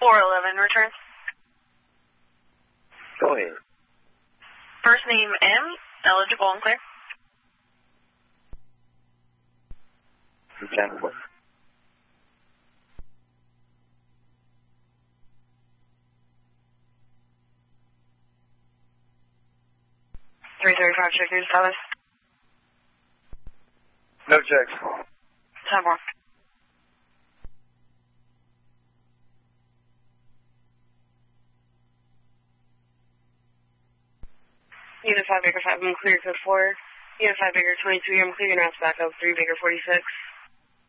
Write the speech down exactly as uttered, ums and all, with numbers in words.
four eleven, return. Go ahead. First name M, eligible and clear. ten four. three thirty-five, check your status. No checks. ten four. Unit five, Baker five, I'm clear, code four. Unit five, Baker twenty-three, I'm clear, now it's back up, three, Baker forty-six.